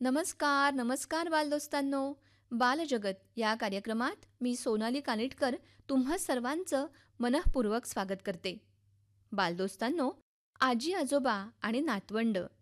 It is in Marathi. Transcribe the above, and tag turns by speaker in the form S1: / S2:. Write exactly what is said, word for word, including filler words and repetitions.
S1: नमस्कार, नमस्कार बालदोस्तांनो. बालजगत या कार्यक्रमात मी सोनाली कानिटकर तुम्हा सर्वांचं मनःपूर्वक स्वागत करते. बालदोस्तांनो, आजी आजोबा आणि नातवंड